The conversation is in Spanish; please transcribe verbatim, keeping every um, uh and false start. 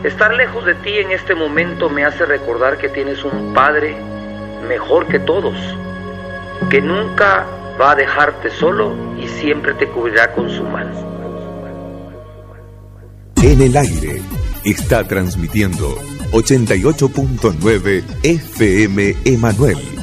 Estar lejos de ti en este momento me hace recordar que tienes un Padre mejor que todos, que nunca va a dejarte solo y siempre te cubrirá con su mano. En el aire está transmitiendo ochenta y ocho punto nueve F M Emanuel.